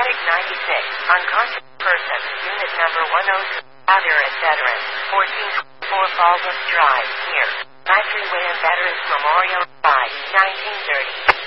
Traffic 96. Unconscious person. Unit number 102. Other and veteran. 1424 Falls Drive. Here. Nitrate Way and Veterans Memorial. 5. 1930.